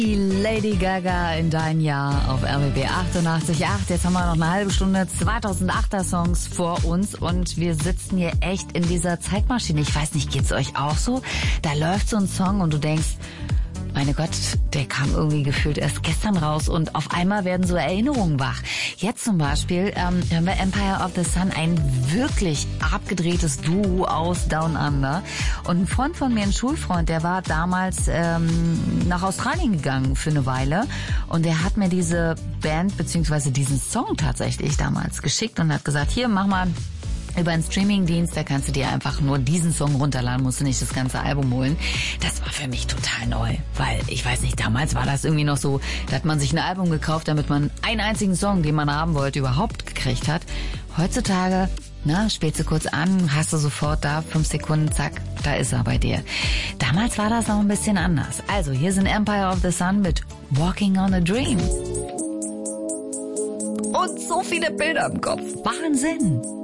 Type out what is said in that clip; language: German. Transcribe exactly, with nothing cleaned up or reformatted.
Lady Gaga in dein Jahr auf R B B achtundachtzig Komma acht. Jetzt haben wir noch eine halbe Stunde zweitausendachter Songs vor uns und wir sitzen hier echt in dieser Zeitmaschine. Ich weiß nicht, geht's euch auch so? Da läuft so ein Song und du denkst, meine Gott, der kam irgendwie gefühlt erst gestern raus und auf einmal werden so Erinnerungen wach. Jetzt zum Beispiel ähm, hören wir Empire of the Sun, ein wirklich abgedrehtes Duo aus Down Under. Und ein Freund von mir, ein Schulfreund, der war damals ähm, nach Australien gegangen für eine Weile und der hat mir diese Band beziehungsweise diesen Song tatsächlich damals geschickt und hat gesagt, hier, mach mal über einen Streamingdienst, da kannst du dir einfach nur diesen Song runterladen, musst du nicht das ganze Album holen. Das war für mich total neu, weil ich weiß nicht, damals war das irgendwie noch so, da hat man sich ein Album gekauft, damit man einen einzigen Song, den man haben wollte, überhaupt gekriegt hat. Heutzutage, na, spielst du kurz an, hast du sofort da, fünf Sekunden, zack, da ist er bei dir. Damals war das noch ein bisschen anders. Also, hier sind Empire of the Sun mit Walking on a Dream. Und so viele Bilder im Kopf. Wahnsinn!